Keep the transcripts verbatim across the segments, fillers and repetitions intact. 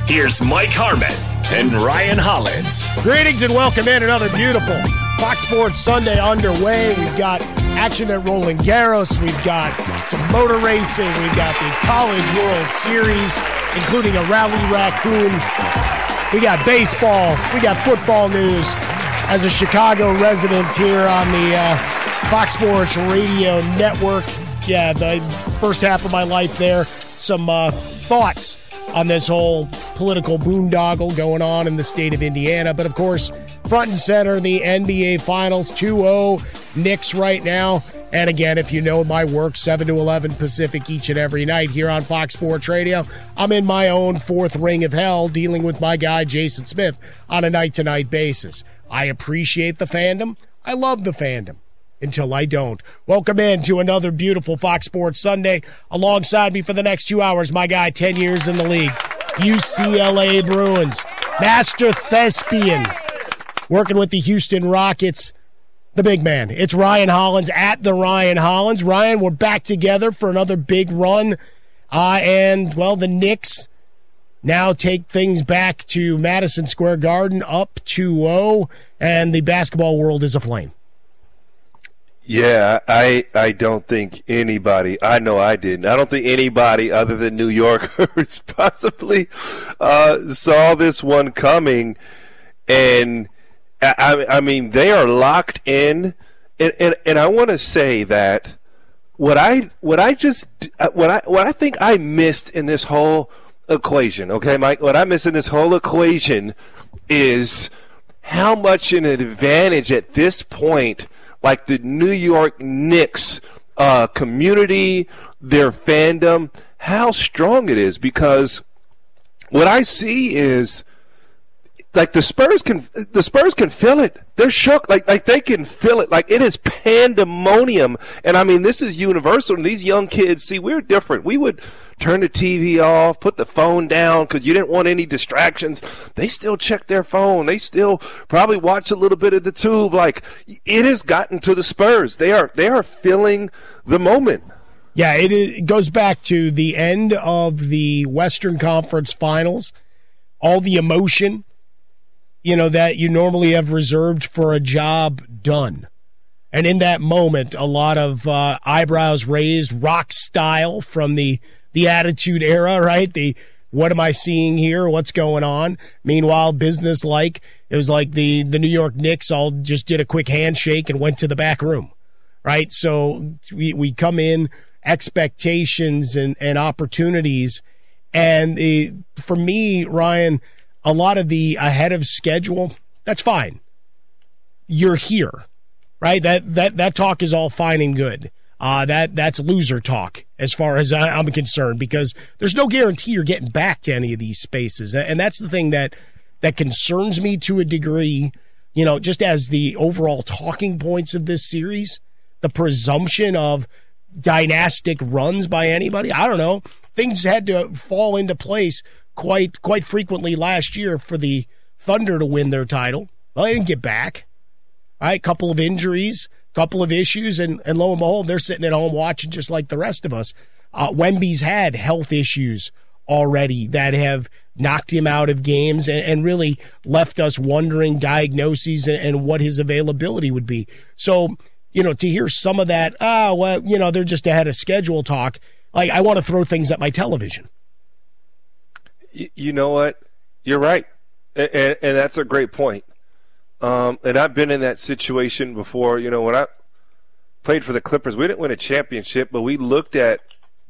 Here's Mike Harmon and Ryan Hollins. Greetings and welcome in. Another beautiful Fox Sports Sunday underway. We've got action at Roland Garros. We've got some motor racing. We've got the College World Series, including a Rally Raccoon. We got baseball. We got football news. As a Chicago resident here on the uh, Fox Sports Radio Network, yeah, the first half of my life there, some uh, thoughts on this whole political boondoggle going on in the state of Indiana. But, of course, front and center, the N B A Finals, two oh Knicks right now. And, again, if you know my work, seven to eleven Pacific each and every night here on Fox Sports Radio. I'm in my own fourth ring of hell dealing with my guy Jason Smith on a night-to-night basis. I appreciate the fandom. I love the fandom. Until I don't. Welcome in to another beautiful Fox Sports Sunday. Alongside me for the next two hours, my guy, ten years in the league, U C L A Bruins, Master Thespian, working with the Houston Rockets, the big man. It's Ryan Hollins at the Ryan Hollins. Ryan, we're back together for another big run. Uh, and, well, the Knicks now take things back to Madison Square Garden, up two oh, and the basketball world is aflame. Yeah, I I don't think anybody, I know I didn't, I don't think anybody other than New Yorkers possibly uh, saw this one coming. And, I, I mean, they are locked in. And, and, and I want to say that what I what I just, what I, what I think I missed in this whole equation, okay, Mike, what I missed in this whole equation is how much an advantage at this point like the New York Knicks uh, community, their fandom, how strong it is. Because what I see is like the Spurs can the Spurs can feel it. They're shook. Like like they can feel it. Like it is pandemonium. And I mean, this is universal. And these young kids, see, we're different. We would turn the T V off, put the phone down because you didn't want any distractions. They still check their phone. They still probably watch a little bit of the tube. Like it has gotten to the Spurs. They are they are feeling the moment. Yeah, it, it goes back to the end of the Western Conference Finals. All the emotion, you know, that you normally have reserved for a job done. And in that moment, a lot of uh, eyebrows raised, rock style from the the Attitude Era, right? The what am I seeing here? What's going on? Meanwhile, business-like, it was like the, the New York Knicks all just did a quick handshake and went to the back room, right? So we, we come in, expectations and, and opportunities. And the, for me, Ryan, a lot of the ahead of schedule, that's fine. You're here, right? That that that talk is all fine and good. Uh, that that's loser talk as far as I, I'm concerned, because there's no guarantee you're getting back to any of these spaces, and that's the thing that that concerns me to a degree. You know, just as the overall talking points of this series, the presumption of dynastic runs by anybody. I don't know. Things had to fall into place quite quite frequently last year for the Thunder to win their title. Well, they didn't get back. All right, couple of injuries, couple of issues, and, and lo and behold, they're sitting at home watching just like the rest of us. Uh, Wemby's had health issues already that have knocked him out of games and, and really left us wondering diagnoses and, and what his availability would be. So, you know, to hear some of that, ah, well, you know, they're just ahead of schedule talk, like I want to throw things at my television. You, you know what? You're right. And, and, and that's a great point. Um, and I've been in that situation before. You know, when I played for the Clippers, we didn't win a championship, but we looked at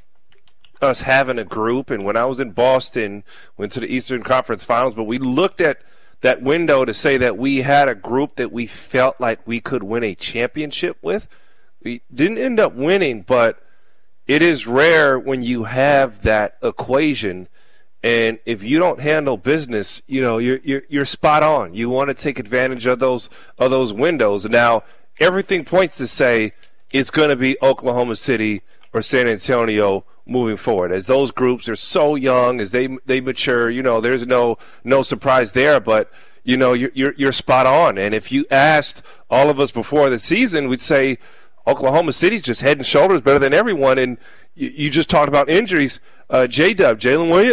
us having a group. And when I was in Boston, went to the Eastern Conference Finals, but we looked at that window to say that we had a group that we felt like we could win a championship with. We didn't end up winning, but it is rare when you have that equation. And if you don't handle business, you know, you're you're, you're spot on. You want to take advantage of those of those windows. Now, everything points to say it's going to be Oklahoma City or San Antonio moving forward, as those groups are so young, as they they mature. You know, there's no no surprise there. But you know, you're you're, you're spot on. And if you asked all of us before the season, we'd say Oklahoma City's just head and shoulders better than everyone. And you, you just talked about injuries. Uh, J-Dub, Jalen Williams,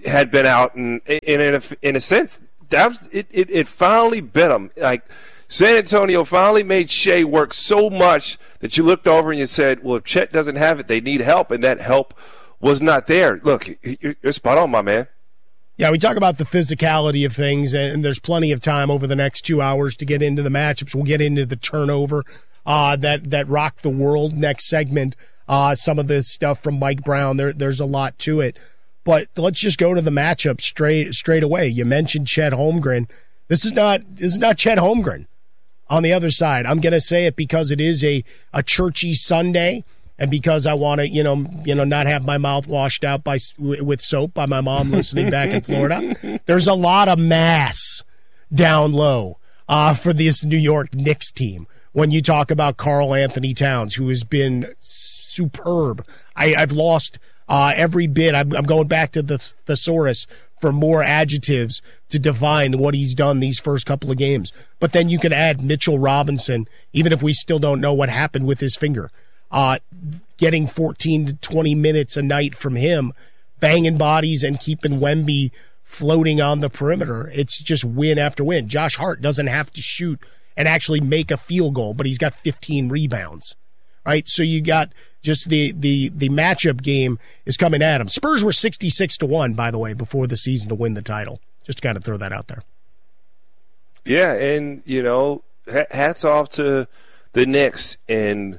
had been out, and, and in, a, in a sense, that was, it, it, it finally bit them. Like, San Antonio finally made Shea work so much that you looked over and you said, well, if Chet doesn't have it, they need help, and that help was not there. Look, you're, you're spot on, my man. Yeah, we talk about the physicality of things, and there's plenty of time over the next two hours to get into the matchups. We'll get into the turnover uh, that, that rocked the world next segment. Uh, some of the stuff from Mike Brown, there, there's a lot to it. But let's just go to the matchup straight straight away. You mentioned Chet Holmgren. This is not this is not Chet Holmgren on the other side. I'm going to say it because it is a, a churchy Sunday, and because I want to, you know, you know, not have my mouth washed out by with soap by my mom listening back in Florida. There's a lot of mass down low uh, for this New York Knicks team when you talk about Karl Anthony Towns, who has been superb. I, I've lost uh, every bit. I'm, I'm going back to the thesaurus for more adjectives to define what he's done these first couple of games. But then you can add Mitchell Robinson, even if we still don't know what happened with his finger. Uh, getting fourteen to twenty minutes a night from him, banging bodies and keeping Wemby floating on the perimeter. It's just win after win. Josh Hart doesn't have to shoot and actually make a field goal, but he's got fifteen rebounds, right? So you got just the the the matchup game is coming at him. Spurs were sixty-six to one, by the way, before the season to win the title. Just to kind of throw that out there. Yeah, and, you know, hats off to the Knicks, and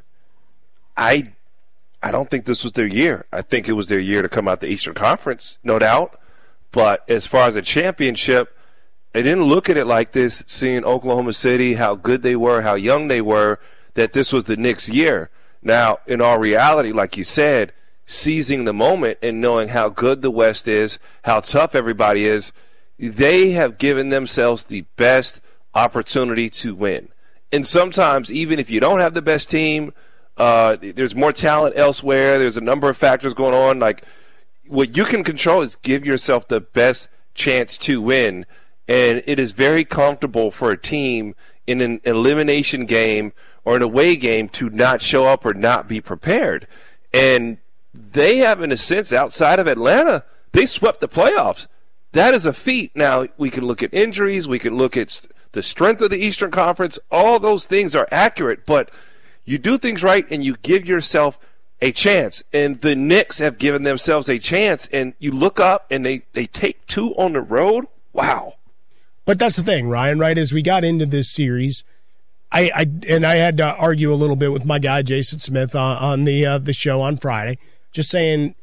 I I don't think this was their year. I think it was their year to come out the Eastern Conference, no doubt. But as far as a championship, I didn't look at it like this, seeing Oklahoma City, how good they were, how young they were, that this was the Knicks' year. Now, in all reality, like you said, seizing the moment and knowing how good the West is, how tough everybody is, they have given themselves the best opportunity to win. And sometimes, even if you don't have the best team, uh, there's more talent elsewhere, there's a number of factors going on. Like, what you can control is give yourself the best chance to win. And it is very comfortable for a team in an elimination game or an away game to not show up or not be prepared. And they have, in a sense, outside of Atlanta, they swept the playoffs. That is a feat. Now, we can look at injuries, we can look at the strength of the Eastern Conference. All those things are accurate, but you do things right and you give yourself a chance. And the Knicks have given themselves a chance, and you look up and they, they take two on the road. Wow. But that's the thing, Ryan, right? As we got into this series, I, I and I had to argue a little bit with my guy, Jason Smith, uh, on the uh, the show on Friday, just saying,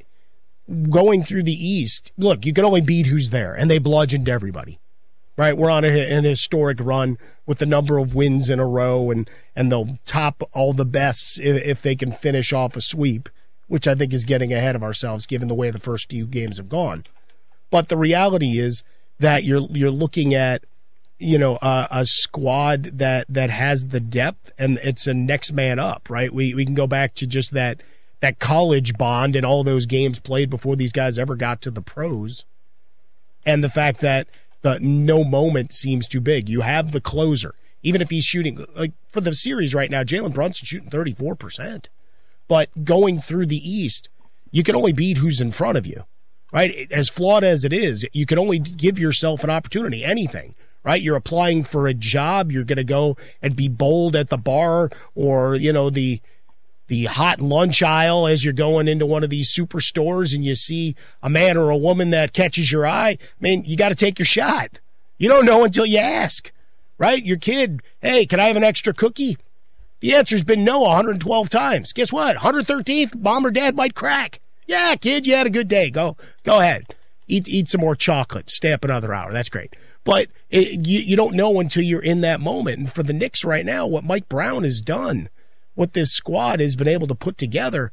going through the East, look, you can only beat who's there, and they bludgeoned everybody, right? We're on a, an historic run with the number of wins in a row, and, and they'll top all the bests if, if they can finish off a sweep, which I think is getting ahead of ourselves given the way the first few games have gone. But the reality is that you're you're looking at, you know, a, a squad that, that has the depth, and it's a next man up, right? We we can go back to just that that college bond and all those games played before these guys ever got to the pros, and the fact that the no moment seems too big. You have the closer, even if he's shooting like for the series right now. Jalen Brunson shooting thirty-four percent, but going through the East, you can only beat who's in front of you. Right? As flawed as it is, you can only give yourself an opportunity, anything, right? You're applying for a job. You're going to go and be bold at the bar or, you know, the the hot lunch aisle as you're going into one of these superstores and you see a man or a woman that catches your eye. I mean, you got to take your shot. You don't know until you ask, right? Your kid, hey, can I have an extra cookie? The answer's been no one hundred twelve times. Guess what? one hundred thirteenth, mom or dad might crack. Yeah, kid, you had a good day. Go go ahead. Eat eat some more chocolate. Stay up another hour. That's great. But it, you, you don't know until you're in that moment. And for the Knicks right now, what Mike Brown has done, what this squad has been able to put together,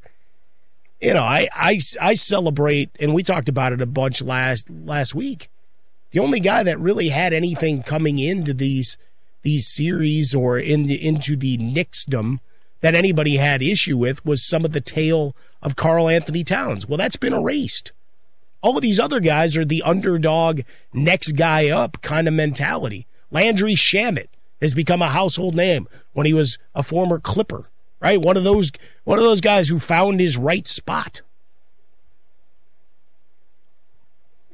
you know, I, I, I celebrate, and we talked about it a bunch last last week. The only guy that really had anything coming into these these series or in the, into the Knicksdom that anybody had issue with was some of the tale of Karl Anthony Towns. Well, that's been erased. All of these other guys are the underdog, next guy up kind of mentality. Landry Shamet has become a household name when he was a former Clipper, right? One of those, one of those guys who found his right spot.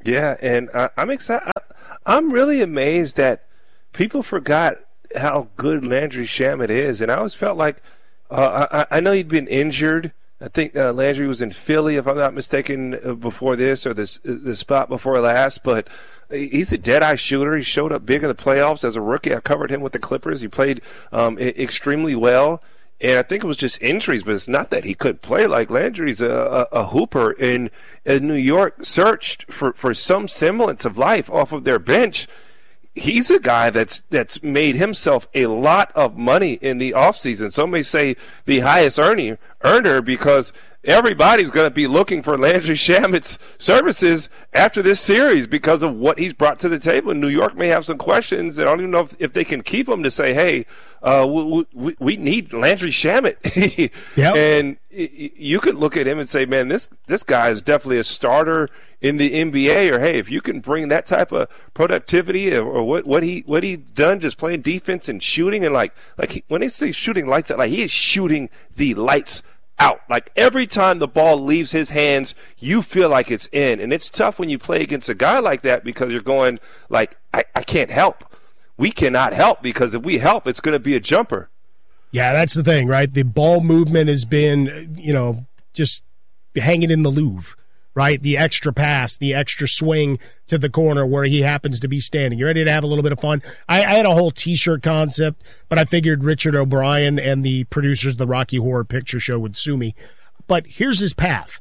Yeah, and uh, I'm excited. I'm really amazed that people forgot how good Landry Shamet is, and I always felt like uh, I, I know he'd been injured. I think uh, Landry was in Philly, if I'm not mistaken, uh, before this or this the spot before last. But he's a dead-eye shooter. He showed up big in the playoffs as a rookie. I covered him with the Clippers. He played um, I- extremely well. And I think it was just injuries, but it's not that he couldn't play. Like Landry's a, a, a hooper, and, and New York searched for, for some semblance of life off of their bench. He's a guy that's that's made himself a lot of money in the offseason. Some may say the highest earning earner because everybody's going to be looking for Landry Shamet's services after this series because of what he's brought to the table. New York may have some questions, and I don't even know if, if they can keep him to say, hey, uh, we, we, we need Landry Shamet. Yep. And you could look at him and say, man, this this guy is definitely a starter in the N B A. Or, hey, if you can bring that type of productivity or, or what, what, he, what he's done just playing defense and shooting, and like, like he, when they say shooting lights out, like he is shooting the lights out. Like every time the ball leaves his hands, you feel like it's in. And it's tough when you play against a guy like that because you're going like, I, I can't help. We cannot help because if we help, it's going to be a jumper. Yeah, that's the thing, right? The ball movement has been, you know, just hanging in the Louvre, right? The extra pass, the extra swing to the corner where he happens to be standing. You ready to have a little bit of fun? I, I had a whole T-shirt concept, but I figured Richard O'Brien and the producers of the Rocky Horror Picture Show would sue me. But here's his path.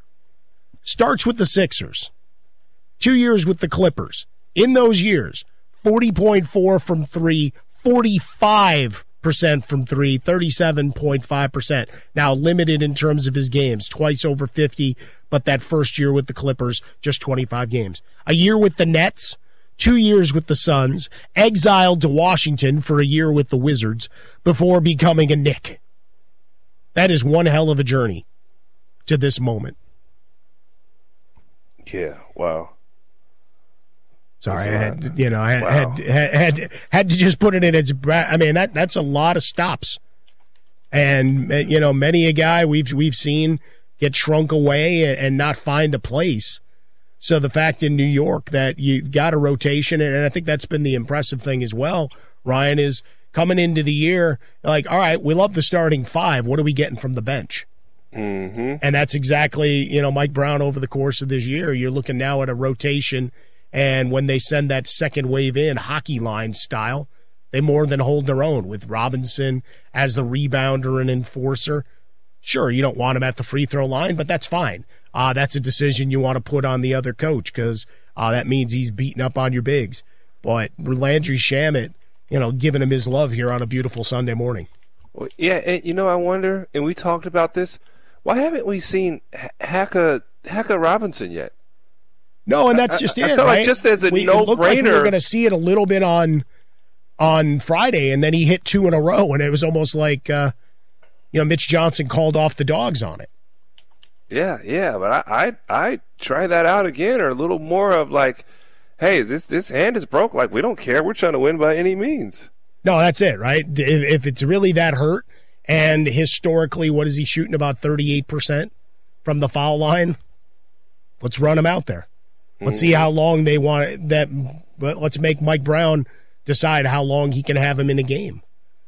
Starts with the Sixers. Two years with the Clippers. In those years, forty point four from three, forty-five percent from three, thirty-seven point five percent. Now limited in terms of his games, twice over fifty, but that first year with the Clippers, just twenty-five games. A year with the Nets, two years with the Suns, exiled to Washington for a year with the Wizards before becoming a Knick. That is one hell of a journey to this moment. Yeah, wow. Sorry, I had, you know, I had, wow. had, had had had to just put it in its. I mean, that that's a lot of stops, and you know, many a guy we've we've seen get shrunk away and, and not find a place. So the fact in New York that you've got a rotation, and I think that's been the impressive thing as well, Ryan, is coming into the year like, all right, we love the starting five. What are we getting from the bench? Mm-hmm. And that's exactly, you know, Mike Brown over the course of this year. You're looking now at a rotation. And when they send that second wave in, hockey line style, they more than hold their own with Robinson as the rebounder and enforcer. Sure, you don't want him at the free throw line, but that's fine. Uh, that's a decision you want to put on the other coach because uh, that means he's beating up on your bigs. But Landry Shamet, you know, giving him his love here on a beautiful Sunday morning. Well, yeah, and you know, I wonder, and we talked about this, why haven't we seen Haka, Haka Robinson yet? No, and that's just I, I, it, I felt right? like just as a we, no-brainer. It looked like we were going to see it a little bit on on Friday, and then he hit two in a row, and it was almost like, uh, you know, Mitch Johnson called off the dogs on it. Yeah, yeah, but I, I, I try that out again, or a little more of like, hey, this this hand is broke. Like, we don't care. We're trying to win by any means. No, that's it, right? If, if it's really that hurt, and historically, what is he shooting, about thirty-eight percent from the foul line? Let's run him out there. Let's see how long they want it, that. But let's make Mike Brown decide how long he can have him in a game.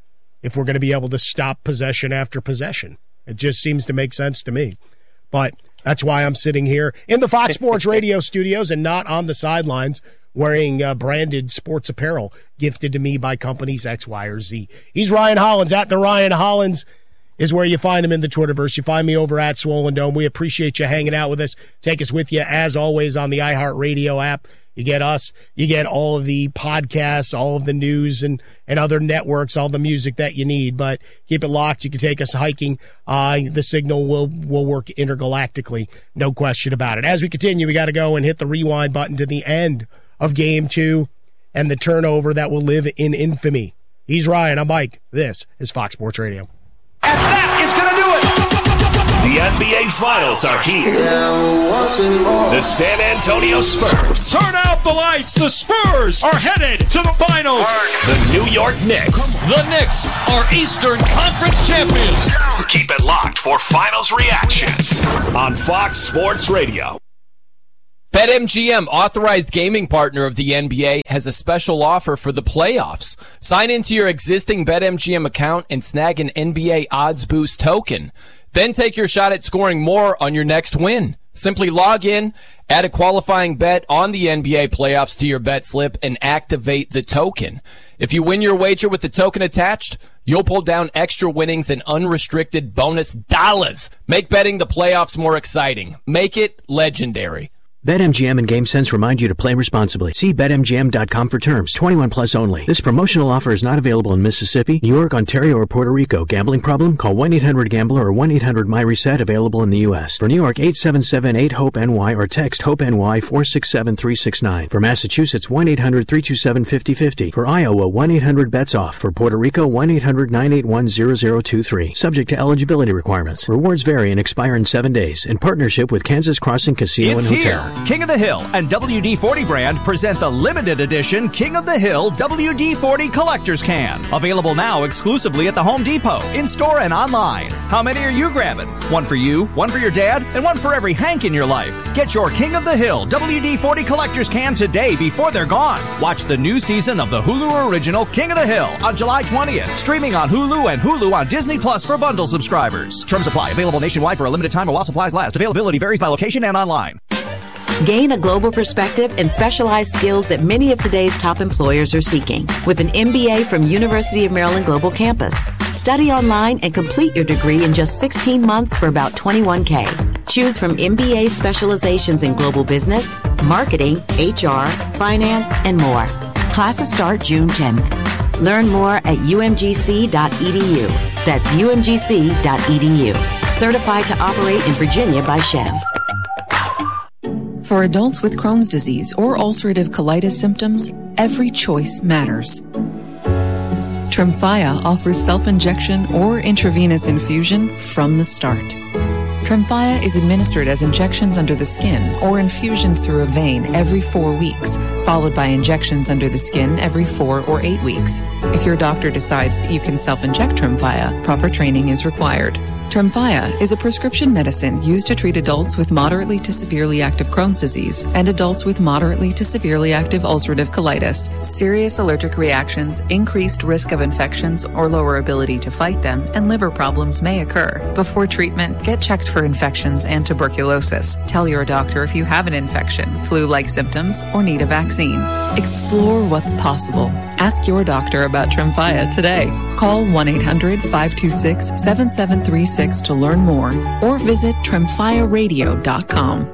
If we're going to be able to stop possession after possession, it just seems to make sense to me. But that's why I'm sitting here in the Fox Sports Radio studios and not on the sidelines wearing uh, branded sports apparel gifted to me by companies X, Y, or Z. He's Ryan Hollins at the Ryan Hollins. Is where you find him in the Twitterverse. You find me over at Swollen Dome. We appreciate you hanging out with us. Take us with you, as always, on the iHeartRadio app. You get us. You get all of the podcasts, all of the news, and, and other networks, all the music that you need. But keep it locked. You can take us hiking. Uh, the signal will, will work intergalactically. No question about it. As we continue, we got to go and hit the rewind button to the end of Game two and the turnover that will live in infamy. He's Ryan. I'm Mike. This is Fox Sports Radio. And that is going to do it. The N B A Finals are here. The San Antonio Spurs. Turn out the lights. The Spurs are headed to the finals. The New York Knicks. The Knicks are Eastern Conference champions. Keep it locked for finals reactions on Fox Sports Radio. BetMGM, authorized gaming partner of the N B A, has a special offer for the playoffs. Sign into your existing BetMGM account and snag an N B A Odds Boost token. Then take your shot at scoring more on your next win. Simply log in, add a qualifying bet on the N B A playoffs to your bet slip, and activate the token. If you win your wager with the token attached, you'll pull down extra winnings and unrestricted bonus dollars. Make betting the playoffs more exciting. Make it legendary. BetMGM and GameSense remind you to play responsibly. See Bet M G M dot com for terms. twenty-one plus only. This promotional offer is not available in Mississippi, New York, Ontario, or Puerto Rico. Gambling problem? Call one eight hundred gambler or one eight hundred my reset, available in the U S. For New York, eight seven seven eight hope N Y or text HOPE-NY four six seven three six nine. For Massachusetts, one eight hundred three two seven five zero five zero. For Iowa, one eight hundred bets off. For Puerto Rico, one eight hundred nine eight one zero zero two three. Subject to eligibility requirements. Rewards vary and expire in seven days. In partnership with Kansas Crossing Casino it's and Hotel. Here. King of the Hill and W D forty brand present the limited edition King of the Hill W D forty Collector's Can. Available now exclusively at the Home Depot, in-store and online. How many are you grabbing? One for you, one for your dad, and one for every Hank in your life. Get your King of the Hill W D forty Collector's Can today before they're gone. Watch the new season of the Hulu original King of the Hill on July twentieth. Streaming on Hulu and Hulu on Disney Plus for bundle subscribers. Terms apply. Available nationwide for a limited time or while supplies last. Availability varies by location and online. Gain a global perspective and specialized skills that many of today's top employers are seeking with an M B A from University of Maryland Global Campus. Study online and complete your degree in just sixteen months for about twenty-one K. Choose from M B A specializations in global business, marketing, H R, finance, and more. Classes start June tenth. Learn more at U M G C dot E D U. That's U M G C dot E D U. Certified to operate in Virginia by Chev. For adults with Crohn's disease or ulcerative colitis symptoms, every choice matters. Tremfya offers self-injection or intravenous infusion from the start. Tremfya is administered as injections under the skin or infusions through a vein every four weeks, followed by injections under the skin every four or eight weeks. If your doctor decides that you can self-inject Tremfya, proper training is required. Tremfya is a prescription medicine used to treat adults with moderately to severely active Crohn's disease and adults with moderately to severely active ulcerative colitis. Serious allergic reactions, increased risk of infections or lower ability to fight them, and liver problems may occur. Before treatment, get checked for infections and tuberculosis. Tell your doctor if you have an infection, flu-like symptoms, or need a vaccine. Explore what's possible. Ask your doctor about Tremfya today. Call one eight hundred five two six seven seven three six to learn more or visit tremfya radio dot com.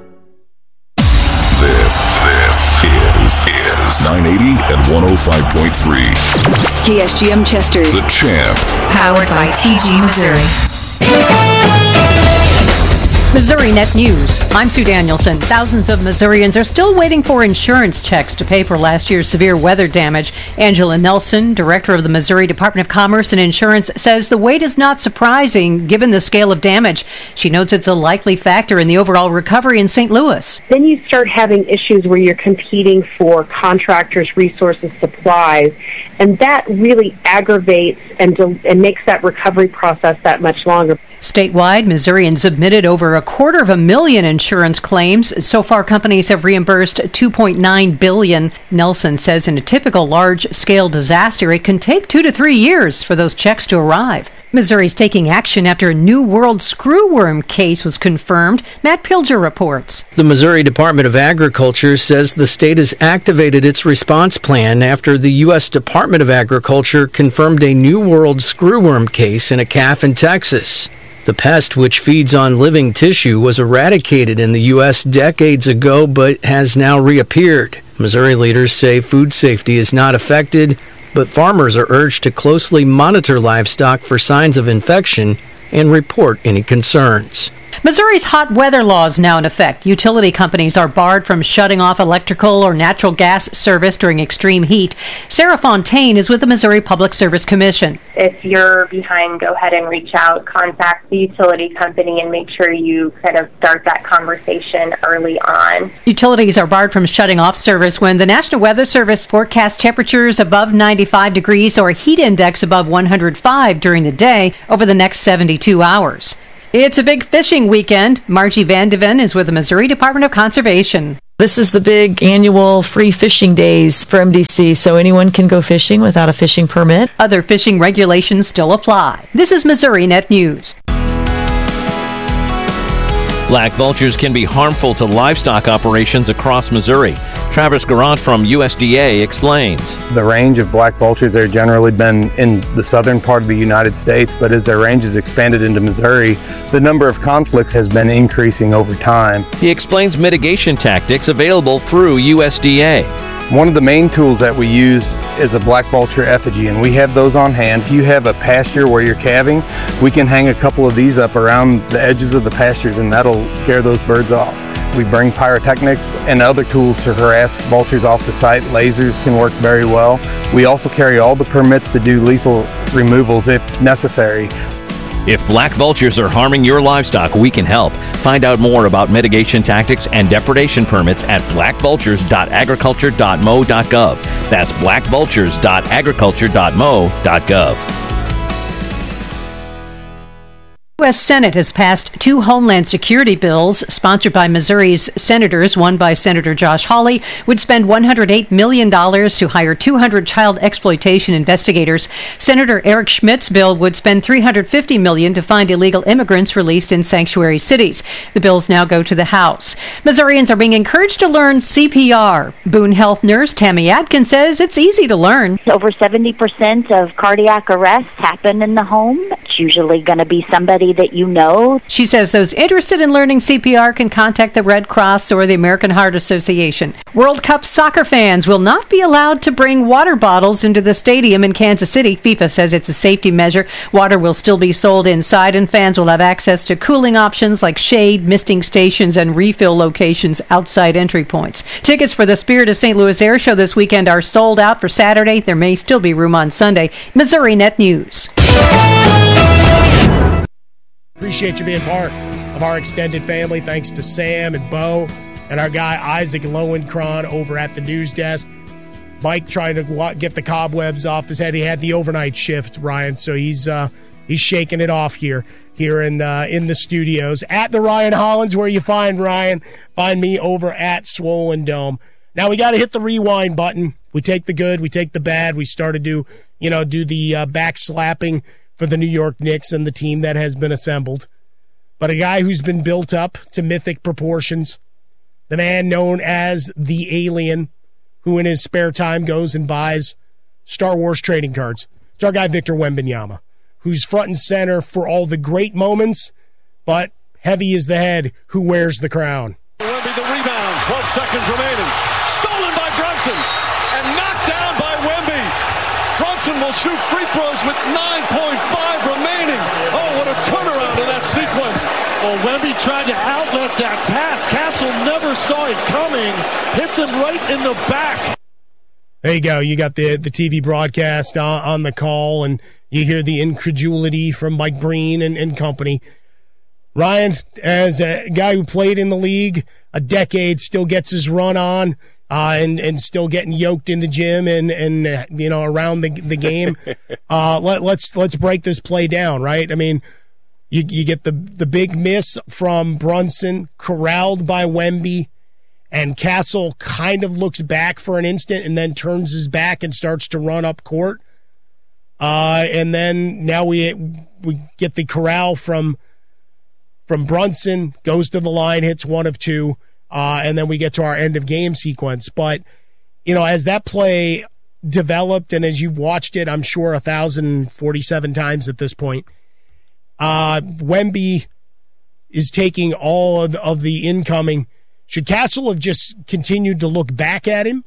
This, this is, is nine eighty and one oh five point three. K S G M Chester. The Champ. Powered by T G Missouri. Missouri Net News. I'm Sue Danielson. Thousands of Missourians are still waiting for insurance checks to pay for last year's severe weather damage. Angela Nelson, director of the Missouri Department of Commerce and Insurance, says the wait is not surprising given the scale of damage. She notes it's a likely factor in the overall recovery in Saint Louis. Then you start having issues where you're competing for contractors, resources, supplies, and that really aggravates and, de- and makes that recovery process that much longer. Statewide, Missourians submitted over a quarter of a million insurance claims. So far, companies have reimbursed two point nine billion dollars. Nelson says in a typical large-scale disaster, it can take two to three years for those checks to arrive. Missouri's taking action after a New World screwworm case was confirmed. Matt Pilger reports. The Missouri Department of Agriculture says the state has activated its response plan after the U S Department of Agriculture confirmed a New World screwworm case in a calf in Texas. The pest, which feeds on living tissue, was eradicated in the U S decades ago but has now reappeared. Missouri leaders say food safety is not affected, but farmers are urged to closely monitor livestock for signs of infection and report any concerns. Missouri's hot weather law is now in effect. Utility companies are barred from shutting off electrical or natural gas service during extreme heat. Sarah Fontaine is with the Missouri Public Service Commission. If you're behind, go ahead and reach out, contact the utility company, and make sure you kind of start that conversation early on. Utilities are barred from shutting off service when the National Weather Service forecasts temperatures above ninety-five degrees or a heat index above one hundred five during the day over the next seventy-two hours. It's a big fishing weekend. Margie Van de Ven is with the Missouri Department of Conservation. This is the big annual free fishing days for M D C, so anyone can go fishing without a fishing permit. Other fishing regulations still apply. This is Missouri Net News. Black vultures can be harmful to livestock operations across Missouri. Travis Garant from U S D A explains. The range of black vultures have generally been in the southern part of the United States, but as their range has expanded into Missouri, the number of conflicts has been increasing over time. He explains mitigation tactics available through U S D A. One of the main tools that we use is a black vulture effigy, and we have those on hand. If you have a pasture where you're calving, we can hang a couple of these up around the edges of the pastures, and that'll scare those birds off. We bring pyrotechnics and other tools to harass vultures off the site. Lasers can work very well. We also carry all the permits to do lethal removals if necessary. If black vultures are harming your livestock, we can help. Find out more about mitigation tactics and depredation permits at black vultures dot agriculture dot m o dot gov. That's black vultures dot agriculture dot m o dot gov. The U S Senate has passed two Homeland Security bills sponsored by Missouri's senators. One by Senator Josh Hawley would spend one hundred eight million dollars to hire two hundred child exploitation investigators. Senator Eric Schmidt's bill would spend three hundred fifty million dollars to find illegal immigrants released in sanctuary cities. The bills now go to the House. Missourians are being encouraged to learn C P R. Boone Health nurse Tammy Adkins says it's easy to learn. Over seventy percent of cardiac arrests happen in the home. It's usually going to be somebody that you know. She says those interested in learning C P R can contact the Red Cross or the American Heart Association. World Cup soccer fans will not be allowed to bring water bottles into the stadium in Kansas City. FIFA says it's a safety measure. Water will still be sold inside, and fans will have access to cooling options like shade, misting stations, and refill locations outside entry points. Tickets for the Spirit of Saint Louis Air Show this weekend are sold out for Saturday. There may still be room on Sunday. Missouri Net News. Appreciate you being part of our extended family. Thanks to Sam and Bo and our guy Isaac Lowenkron over at the news desk. Mike trying to get the cobwebs off his head. He had the overnight shift, Ryan, so he's uh, he's shaking it off here here in uh, in the studios at the Ryan Hollins, where you find Ryan. Find me over at Swollen Dome. Now we got to hit the rewind button. We take the good, we take the bad. We started to you know do the uh, back slapping for the New York Knicks and the team that has been assembled. But a guy who's been built up to mythic proportions, the man known as the Alien, who in his spare time goes and buys Star Wars trading cards. It's our guy Victor Wembanyama, who's front and center for all the great moments, but heavy is the head who wears the crown. Wemby the rebound, twelve seconds remaining. Stolen by Brunson and knocked down by Wemby. Brunson will shoot free throws with nine point five remaining. Oh, what a turnaround in that sequence. Well, Wemby tried to outlet that pass. Castle never saw it coming. Hits him right in the back. There you go. You got the the T V broadcast on, on the call, and you hear the incredulity from Mike Breen and, and company. Ryan, as a guy who played in the league a decade, still gets his run on, uh, and and still getting yoked in the gym and and uh, you know around the the game. uh, let, let's let's break this play down, right? I mean, you you get the the big miss from Brunson, corralled by Wemby, and Castle kind of looks back for an instant and then turns his back and starts to run up court. Uh, and then now we we get the corral from. From Brunson, goes to the line, hits one of two, uh, and then we get to our end of game sequence. But, you know, as that play developed and as you've watched it, I'm sure one thousand forty-seven times at this point, uh, Wemby is taking all of the, of the incoming. Should Castle have just continued to look back at him?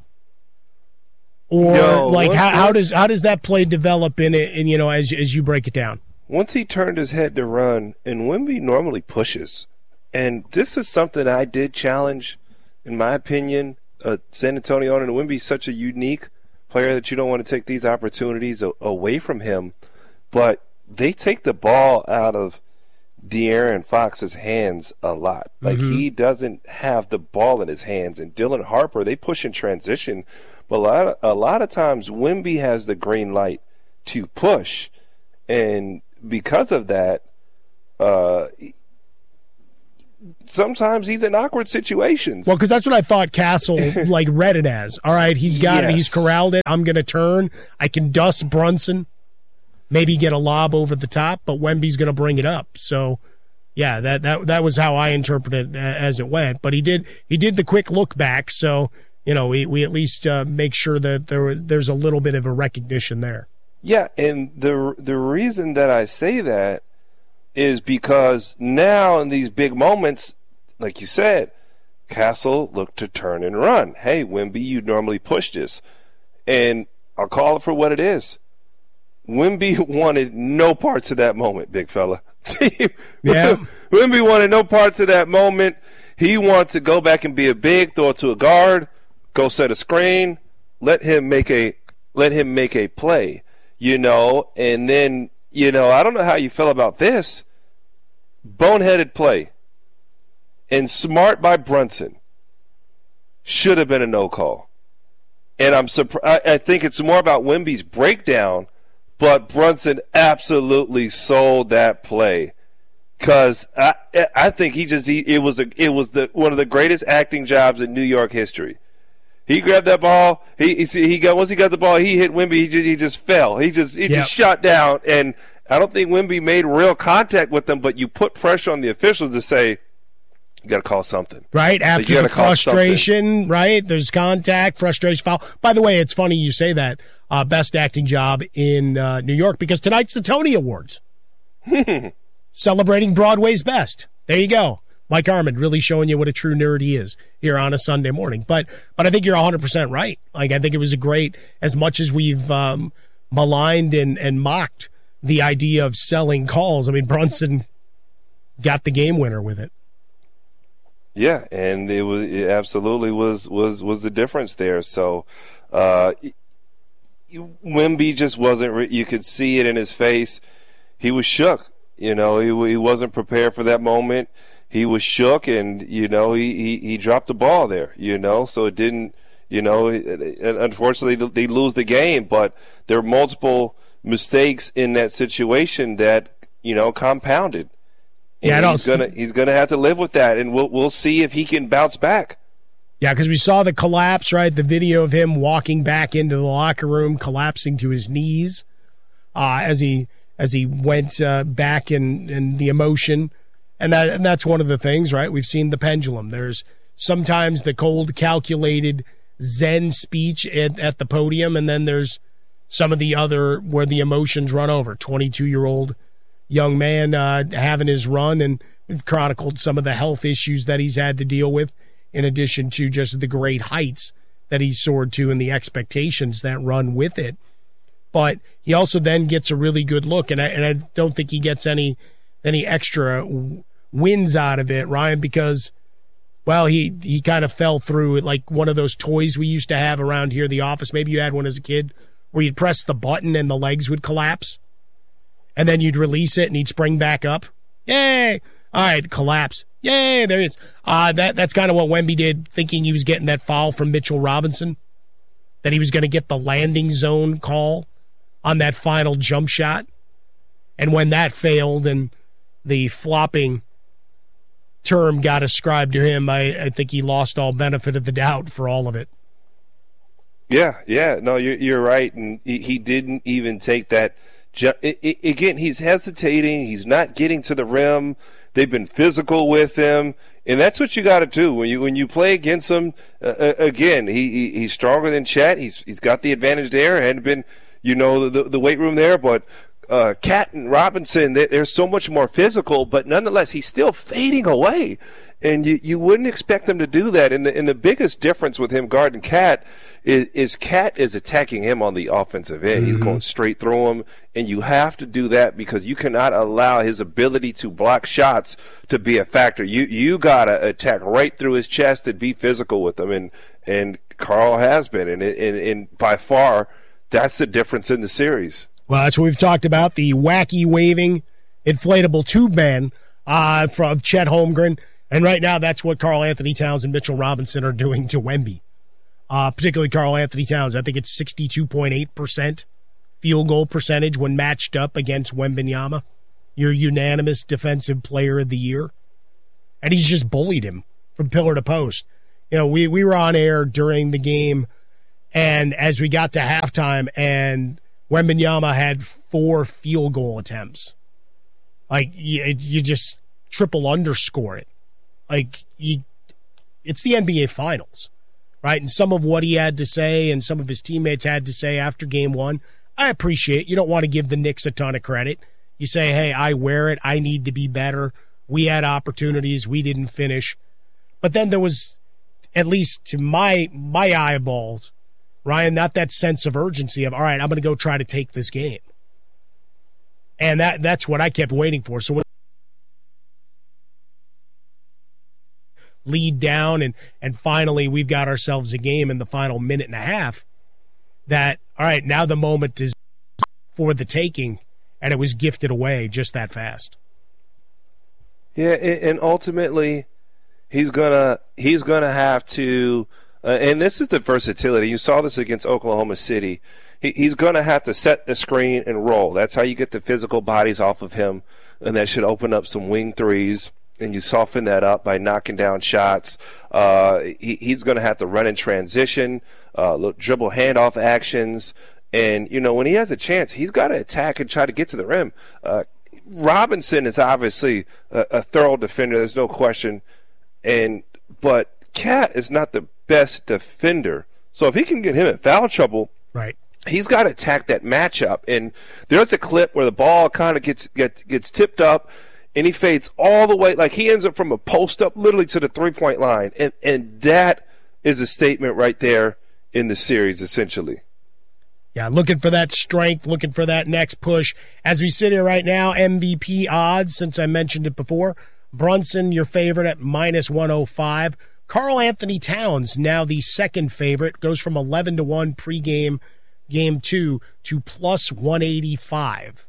Or, no, like, what, how, what? how does how does that play develop in it, in, you know, as as you break it down? Once he turned his head to run, and Wemby normally pushes, and this is something I did challenge, in my opinion, uh, San Antonio, and Wemby's such a unique player that you don't want to take these opportunities a- away from him, but they take the ball out of De'Aaron Fox's hands a lot. Like, mm-hmm. he doesn't have the ball in his hands, and Dylan Harper, they push in transition, but a lot of, a lot of times Wemby has the green light to push, and because of that, uh, sometimes he's in awkward situations. Well, because that's what I thought Castle like read it as. All right, he's got Yes. it. He's corralled it. I'm going to turn. I can dust Brunson. Maybe get a lob over the top, but Wemby's going to bring it up. So, yeah, that, that that was how I interpreted it as it went. But he did he did the quick look back. So, you know, we, we at least uh, make sure that there there's a little bit of a recognition there. Yeah, and the the reason that I say that is because now in these big moments, like you said, Castle looked to turn and run. Hey, Wemby, you normally push this. And I'll call it for what it is. Wemby wanted no parts of that moment, big fella. Yeah. Wemby wanted no parts of that moment. He wanted to go back and be a big, throw it to a guard, go set a screen, let him make a let him make a play, you know, and then, you know, I don't know how you feel about this. Boneheaded play and smart by Brunson should have been a no call. And I'm surprised. I think it's more about Wemby's breakdown. But Brunson absolutely sold that play, because I I think he just he, it was a it was the one of the greatest acting jobs in New York history. He grabbed that ball. He he, he got once he got the ball, he hit Wemby. He just he just fell. He just he Yep. just shot down, and I don't think Wemby made real contact with him. But you put pressure on the officials to say, you got to call something. Right, Like, after you the gotta call frustration, right? There's contact, frustration, foul. By the way, it's funny you say that. Uh, best acting job in uh, New York, because tonight's the Tony Awards. Celebrating Broadway's best. There you go. Mike Armand really showing you what a true nerd he is here on a Sunday morning. But but I think you're one hundred percent right. Like, I think it was a great, as much as we've um, maligned and, and mocked the idea of selling calls, I mean, Brunson got the game winner with it. Yeah, and it was it absolutely was was was the difference there. So, uh, Wemby just wasn't. Re- you could see it in his face. He was shook. You know, he he wasn't prepared for that moment. He was shook, and you know, he he, he dropped the ball there. You know, so it didn't. You know, it, it, unfortunately, they lose the game. But there were multiple mistakes in that situation that, you know, compounded. Yeah, And I he's don't- gonna he's gonna have to live with that, and we'll we'll see if he can bounce back. Yeah, because we saw the collapse, right? The video of him walking back into the locker room, collapsing to his knees uh, as he as he went uh, back in, in the emotion, and that and that's one of the things, right? We've seen the pendulum. There's sometimes the cold, calculated Zen speech at, at the podium, and then there's some of the other where the emotions run over. twenty-two-year-old young man uh, having his run, and chronicled some of the health issues that he's had to deal with, in addition to just the great heights that he soared to and the expectations that run with it. But he also then gets a really good look, and I, and I don't think he gets any any extra wins out of it, Ryan, because, well, he, he kind of fell through it like one of those toys we used to have around here in the office. Maybe you had one as a kid where you'd press the button and the legs would collapse, and then you'd release it and he'd spring back up. Yay! All right, collapse. Yay, there he is. Uh, that, that's kind of what Wemby did, thinking he was getting that foul from Mitchell Robinson, that he was going to get the landing zone call on that final jump shot. And when that failed and the flopping term got ascribed to him, I, I think he lost all benefit of the doubt for all of it. Yeah, yeah, no, you're you're right, and he, he didn't even take that. Ju- it, it, again, he's hesitating. He's not getting to the rim. They've been physical with him, and that's what you got to do when you when you play against him. Uh, again, he, he he's stronger than Chet. He's he's got the advantage there. Hadn't been, you know, the the weight room there, but uh, Cat and Robinson, they, they're so much more physical. But nonetheless, he's still fading away, and you you wouldn't expect him to do that. And the and the biggest difference with him guarding Cat is is Cat is attacking him on the offensive end. Mm-hmm. He's going straight through him, and you have to do that because you cannot allow his ability to block shots to be a factor. You you gotta attack right through his chest and be physical with him, and and Karl has been, and and, and by far that's the difference in the series. Well, that's what we've talked about, the wacky waving inflatable tube man uh, from Chet Holmgren, and right now that's what Karl Anthony Towns and Mitchell Robinson are doing to Wemby. Uh, particularly Karl Anthony Towns. I think it's sixty-two point eight percent field goal percentage when matched up against Wembanyama, your unanimous defensive player of the year. and he's just bullied him from pillar to post. You know, we, we were on air during the game, and as we got to halftime, and Wembanyama had four field goal attempts. Like, you, you just triple underscore it. Like, you, it's the N B A Finals, right? And some of what he had to say and some of his teammates had to say after game one, I appreciate. You don't want to give the Knicks a ton of credit. You say, hey, I wear it. I need to be better. We had opportunities. We didn't finish. But then there was, at least to my my eyeballs, Ryan, not that sense of urgency of, all right, I'm going to go try to take this game. And that that's what I kept waiting for. So when lead down and, and finally we've got ourselves a game in the final minute and a half that, all right, now the moment is for the taking, and it was gifted away just that fast. Yeah, and ultimately he's gonna he's gonna have to, uh, and this is the versatility. You saw this against Oklahoma City. He, he's gonna have to set the screen and roll. That's how you get the physical bodies off of him, and that should open up some wing threes. And you soften that up by knocking down shots. Uh, he, he's going to have to run in transition, uh, look, dribble handoff actions. And, you know, when he has a chance, he's got to attack and try to get to the rim. Uh, Robinson is obviously a, a thorough defender. There's no question. And but Cat is not the best defender. So if he can get him in foul trouble, right, he's got to attack that matchup. And there's a clip where the ball kind of gets, gets gets tipped up, and he fades all the way, like he ends up from a post up literally to the three-point line. And and that is a statement right there in the series, essentially. Yeah, looking for that strength, looking for that next push. As we sit here right now, M V P odds, since I mentioned it before, Brunson, your favorite, at minus one oh five. Karl Anthony Towns, now the second favorite, goes from eleven to one pregame, game two, to plus one eighty-five.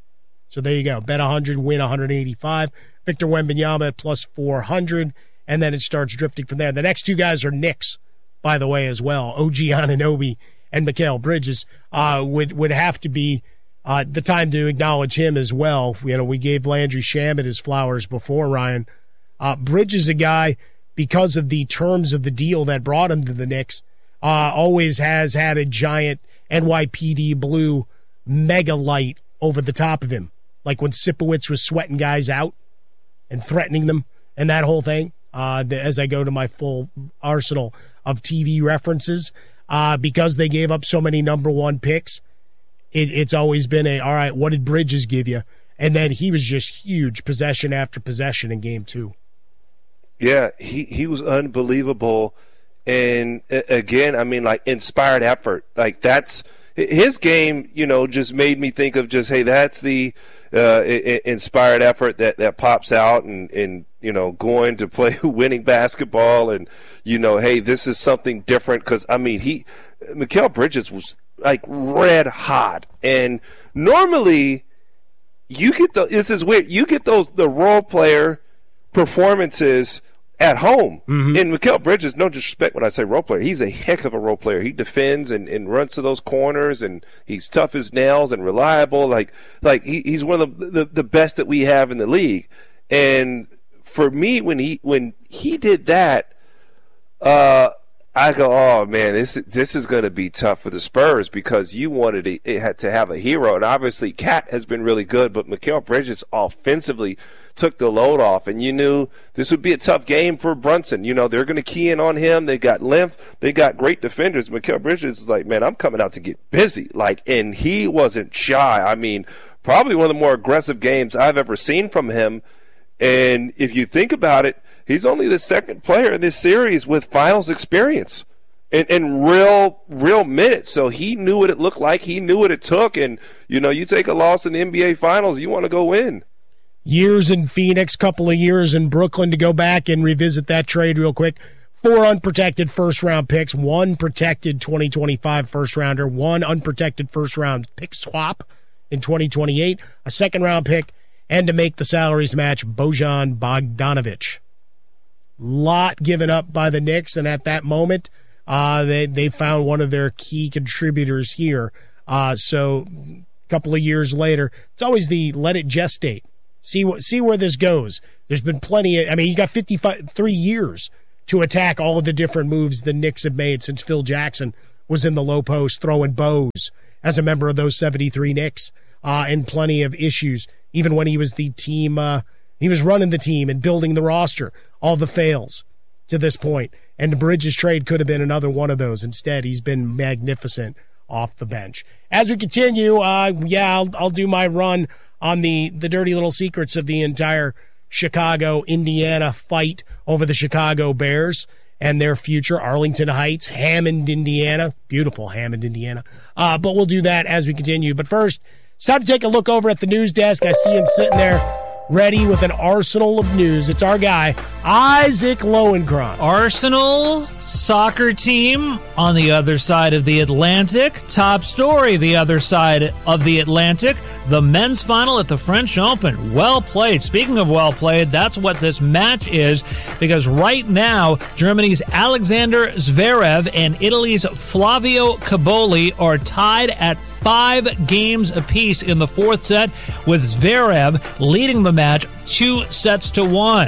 So there you go. Bet one hundred, win one eighty-five. Victor Wembanyama at plus four hundred, and then it starts drifting from there. The next two guys are Knicks, by the way, as well. O G Anunoby and Mikal Bridges uh, would would have to be uh, the time to acknowledge him as well. You know, we gave Landry Shamet his flowers before, Ryan. Uh, Bridges, a guy, because of the terms of the deal that brought him to the Knicks, uh, always has had a giant N Y P D blue mega light over the top of him. Like when Sipowicz was sweating guys out and threatening them and that whole thing, uh, the, as I go to my full arsenal of T V references, uh, because they gave up so many number one picks, it, it's always been a, all right, what did Bridges give you? And then he was just huge, possession after possession in game two. Yeah, he, he was unbelievable. And, again, I mean, like, inspired effort. Like, that's – his game, you know, just made me think of just, hey, that's the uh, inspired effort that, that pops out and, and, you know, going to play winning basketball and, you know, hey, this is something different because, I mean, he – Mikal Bridges was, like, red hot. And normally you get the – this is weird. You get those – the role player performances – at home. Mm-hmm. And Mikal Bridges, no disrespect when I say role player, he's a heck of a role player. He defends and, and runs to those corners, and he's tough as nails and reliable. Like like he, he's one of the, the the best that we have in the league. And for me, when he when he did that, uh, I go, oh man, this this is going to be tough for the Spurs because you wanted it, it had to have a hero, and obviously Cat has been really good, but Mikal Bridges offensively took the load off, and you knew this would be a tough game for Brunson. You know, they're going to key in on him. They got length. They got great defenders. Mikal Bridges is like, man, I'm coming out to get busy. Like, and he wasn't shy. I mean, probably one of the more aggressive games I've ever seen from him. And if you think about it, he's only the second player in this series with finals experience and, and real, real minutes. So he knew what it looked like. He knew what it took. And, you know, you take a loss in the N B A Finals, you want to go win. Years in Phoenix, couple of years in Brooklyn, to go back and revisit that trade real quick. Four unprotected first-round picks, one protected twenty twenty-five first-rounder, one unprotected first-round pick swap in twenty twenty-eight, a second-round pick, and to make the salaries match, Bojan Bogdanovic. Lot given up by the Knicks, and at that moment, uh, they, they found one of their key contributors here. Uh, so a couple of years later, it's always the let it gestate. See what see where this goes. There's been plenty of, I mean, you got fifty-three years to attack all of the different moves the Knicks have made since Phil Jackson was in the low post throwing bows as a member of those seventy-three Knicks, uh, and plenty of issues, even when he was the team, uh, he was running the team and building the roster, all the fails to this point. And the Bridges trade could have been another one of those. Instead, he's been magnificent off the bench. As we continue, uh, yeah, I'll, I'll do my run on the, the dirty little secrets of the entire Chicago-Indiana fight over the Chicago Bears and their future. Arlington Heights, Hammond, Indiana. Beautiful Hammond, Indiana. Uh, but we'll do that as we continue. But first, it's time to take a look over at the news desk. I see him sitting there ready with an arsenal of news. It's our guy, Isaac Lowenkron. Arsenal soccer team on the other side of the Atlantic. Top story, the other side of the Atlantic. The men's final at the French Open. Well played. Speaking of well played, that's what this match is, because right now, Germany's Alexander Zverev and Italy's Flavio Cobolli are tied at five games apiece in the fourth set, with Zverev leading the match two sets to one.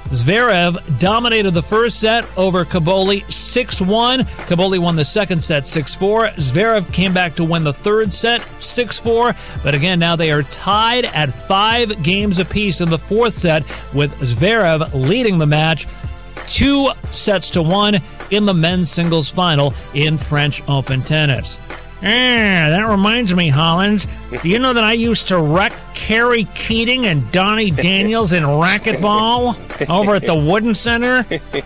Zverev dominated the first set over Cobolli six one. Cobolli won the second set six four. Zverev came back to win the third set six four. But again, now they are tied at five games apiece in the fourth set, with Zverev leading the match two sets to one in the men's singles final in French Open tennis. Ah, that reminds me, Hollins. Do you know that I used to wreck Kerry Keating and Donnie Daniels in racquetball over at the Wooden Center?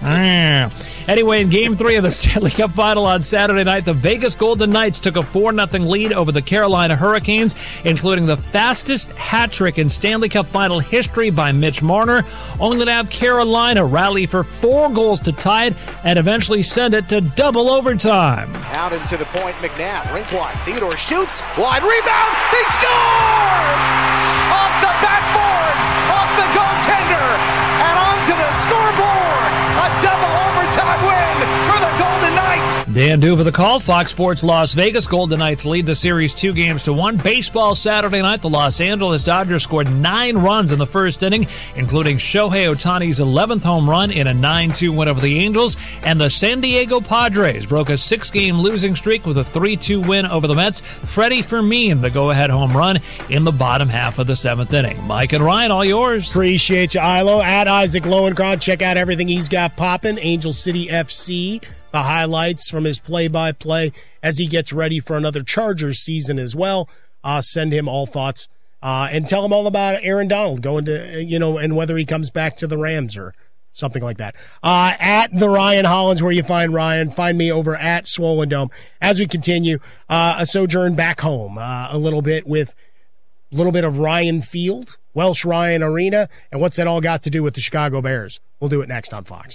Ah. Anyway, in Game three of the Stanley Cup Final on Saturday night, the Vegas Golden Knights took a four nothing lead over the Carolina Hurricanes, including the fastest hat trick in Stanley Cup Final history by Mitch Marner, only to have Carolina rally for four goals to tie it and eventually send it to double overtime. Out into the point, McNabb, rink wide. Theodore shoots, wide rebound, he scores! Off the backboards, off the goaltender, and onto the scoreboard. A double overtime win for the Golden Knights. Dan Duva the call. Fox Sports Las Vegas. Golden Knights lead the series two games to one. Baseball Saturday night, the Los Angeles Dodgers scored nine runs in the first inning, including Shohei Ohtani's eleventh home run in a nine two win over the Angels. And the San Diego Padres broke a six-game losing streak with a three two win over the Mets. Freddie Fermin, the go-ahead home run in the bottom half of the seventh inning. Mike and Ryan, all yours. Appreciate you, Ilo. At Isaac Lowenkron, check out everything he's got popping. Angel City F C. The highlights from his play-by-play as he gets ready for another Chargers season as well. Uh, send him all thoughts uh, and tell him all about Aaron Donald going to, you know, and whether he comes back to the Rams or something like that. Uh, at the Ryan Hollins, where you find Ryan, find me over at Swollen Dome. As we continue, uh, a sojourn back home uh, a little bit with a little bit of Ryan Field, Welsh Ryan Arena, and what's that all got to do with the Chicago Bears? We'll do it next on Fox.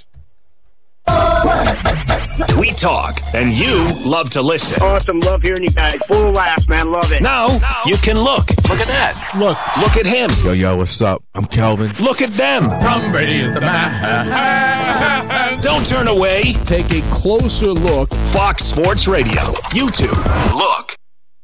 We talk, and you love to listen. Awesome. Love hearing you guys. Full of laughs, man. Love it. Now, now you can look. Look at that. Look. Look at him. Yo, yo, what's up? I'm Kelvin. Look at them. Tom Brady is the man. Don't turn away. Take a closer look. Fox Sports Radio. YouTube. Look.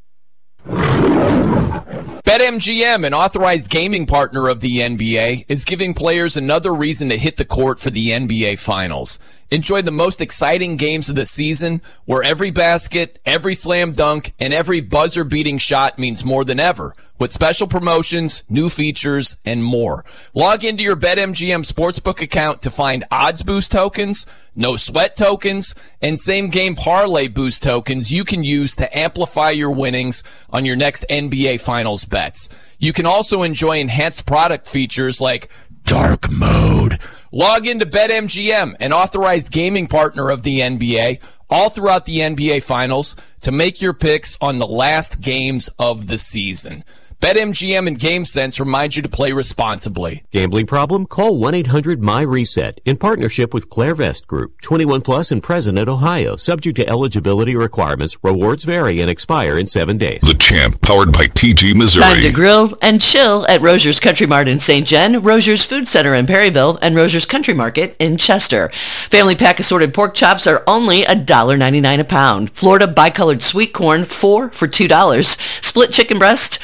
BetMGM, an authorized gaming partner of the N B A, is giving players another reason to hit the court for the N B A Finals. Enjoy the most exciting games of the season, where every basket, every slam dunk, and every buzzer-beating shot means more than ever, with special promotions, new features, and more. Log into your BetMGM Sportsbook account to find odds boost tokens, no sweat tokens, and same-game parlay boost tokens you can use to amplify your winnings on your next N B A Finals bets. You can also enjoy enhanced product features like Dark Mode. Log into BetMGM, an authorized gaming partner of the N B A, all throughout the N B A Finals to make your picks on the last games of the season. BetMGM and GameSense remind you to play responsibly. Gambling problem? Call one eight hundred M Y reset in partnership with Clairvest Group. twenty-one plus and present in Ohio. Subject to eligibility requirements. Rewards vary and expire in seven days. The Champ, powered by T G Missouri. Time to grill and chill at Rogers Country Mart in Saint Jen, Rogers Food Center in Perryville, and Rogers Country Market in Chester. Family pack assorted pork chops are only one dollar ninety-nine a pound. Florida bicolored sweet corn, four for two dollars. Split chicken breast, just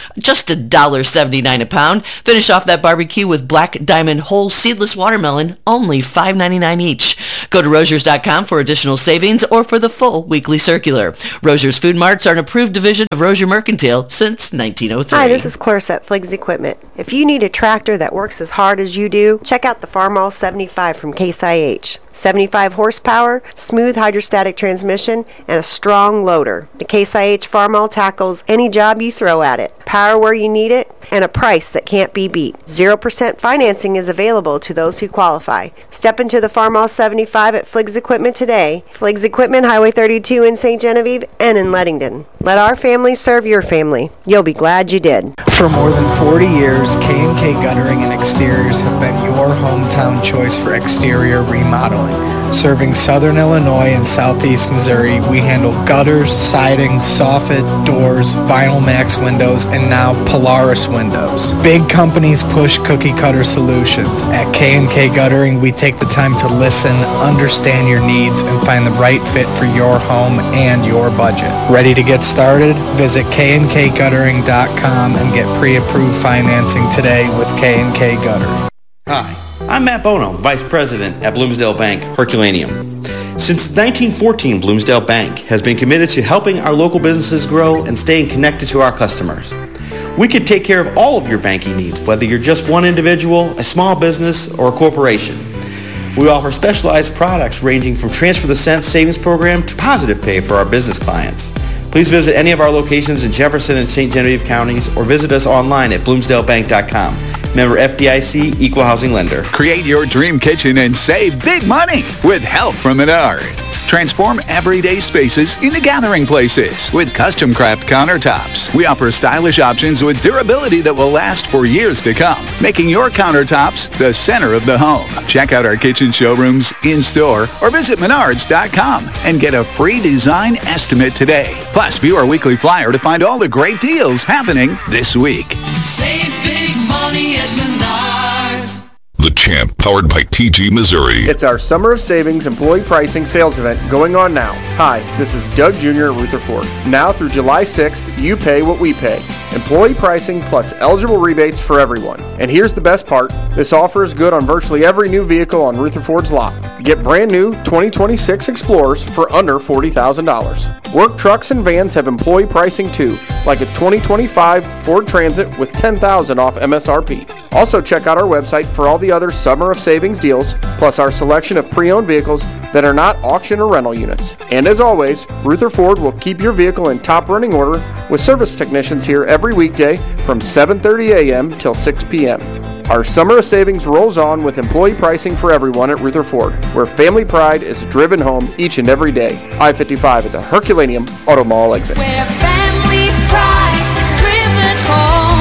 just one dollar seventy-nine a pound. Finish off that barbecue with Black Diamond whole seedless watermelon, only five ninety-nine each. Go to Rogers dot com for additional savings or for the full weekly circular. Rogers Food Marts are an approved division of Rozier Mercantile since nineteen oh three. Hi, this is Clarissa at Fliggs Equipment. If you need a tractor that works as hard as you do, check out the Farmall seventy-five from Case I H. seventy-five horsepower, smooth hydrostatic transmission, and a strong loader. The Case I H Farmall tackles any job you throw at it. Power where you need it, and a price that can't be beat. zero percent financing is available to those who qualify. Step into the Farmall seventy-five at Fliggs Equipment today. Fliggs Equipment, Highway thirty-two in Saint Genevieve and in Leadington. Let our family serve your family. You'll be glad you did. For more than forty years, K and K Guttering and Exteriors have been your hometown choice for exterior remodeling. Serving Southern Illinois and Southeast Missouri, we handle gutters, siding, soffit, doors, Vinyl Max windows, and now Polaris windows. Big companies push cookie cutter solutions. At K and K Guttering, we take the time to listen, understand your needs, and find the right fit for your home and your budget. Ready to get started? Visit K and K guttering dot com and get pre-approved financing today with K and K Guttering. Hi, I'm Matt Bono, Vice President at Bloomsdale Bank, Herculaneum. Since nineteen fourteen, Bloomsdale Bank has been committed to helping our local businesses grow and staying connected to our customers. We can take care of all of your banking needs, whether you're just one individual, a small business, or a corporation. We offer specialized products ranging from Transfer the Cent savings program to Positive Pay for our business clients. Please visit any of our locations in Jefferson and Saint Genevieve counties or visit us online at bloomsdale bank dot com. Member F D I C, Equal Housing Lender. Create your dream kitchen and save big money with help from Menards. Transform everyday spaces into gathering places with custom craft countertops. We offer stylish options with durability that will last for years to come, making your countertops the center of the home. Check out our kitchen showrooms in-store or visit menards dot com and get a free design estimate today. Plus, view our weekly flyer to find all the great deals happening this week. Save big money at Menards. The Champ, powered by T G Missouri. It's our Summer of Savings employee pricing sales event going on now. Hi, this is Doug Junior at Rutherford. Now through July sixth, you pay what we pay. Employee pricing plus eligible rebates for everyone. And here's the best part. This offer is good on virtually every new vehicle on Rutherford's lot. Get brand new twenty twenty-six Explorers for under forty thousand dollars. Work trucks and vans have employee pricing too, like a twenty twenty-five Ford Transit with ten thousand dollars off M S R P. Also check out our website for all the other Summer of Savings deals, plus our selection of pre-owned vehicles that are not auction or rental units. And as always, Rutherford will keep your vehicle in top running order with service technicians here every weekday from seven thirty a.m. till six p.m. Our Summer of Savings rolls on with employee pricing for everyone at Rutherford, where family pride is driven home each and every day. I fifty-five at the Herculaneum Auto Mall exit. Where family pride is driven home.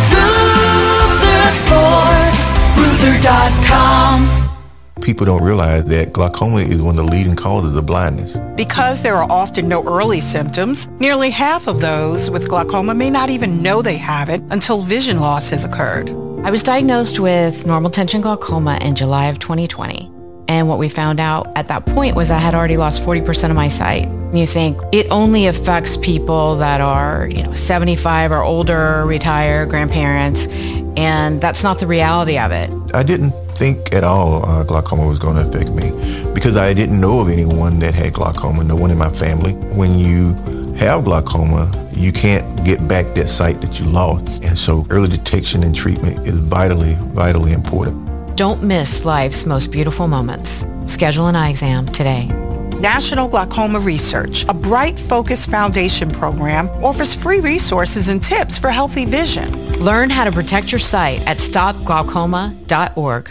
Rutherford, Ruther dot com. People don't realize that glaucoma is one of the leading causes of blindness. Because there are often no early symptoms, nearly half of those with glaucoma may not even know they have it until vision loss has occurred. I was diagnosed with normal tension glaucoma in July of twenty twenty. And what we found out at that point was I had already lost forty percent of my sight. And you think it only affects people that are, you know, seventy-five or older, retired, grandparents, and that's not the reality of it. I didn't think at all uh, glaucoma was going to affect me because I didn't know of anyone that had glaucoma, no one in my family. When you have glaucoma, you can't get back that sight that you lost. And so early detection and treatment is vitally, vitally important. Don't miss life's most beautiful moments. Schedule an eye exam today. National Glaucoma Research, a Bright Focus Foundation program, offers free resources and tips for healthy vision. Learn how to protect your sight at stop glaucoma dot org.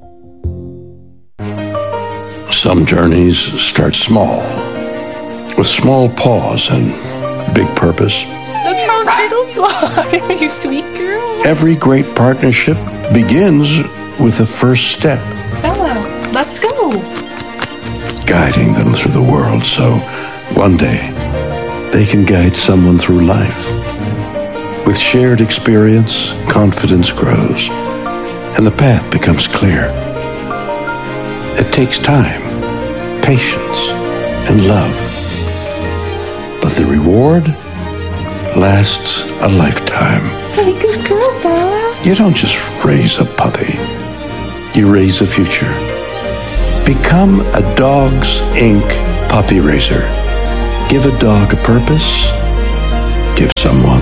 Some journeys start small, with small pause and big purpose. Look how little you are, you sweet girl. Every great partnership begins with the first step. Bella, let's go. Guiding them through the world so one day they can guide someone through life. With shared experience, confidence grows, and the path becomes clear. It takes time, patience, and love. But the reward? lasts a lifetime. Hey, good girl, Bella. You don't just raise a puppy. You raise a future. Become a Dogs Incorporated puppy raiser. Give a dog a purpose. Give someone